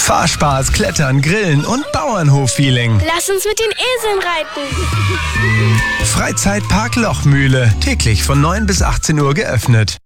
Fahrspaß, Klettern, Grillen und Bauernhof-Feeling. Lass uns mit den Eseln reiten. Freizeitpark Lochmühle. Täglich von 9 bis 18 Uhr geöffnet.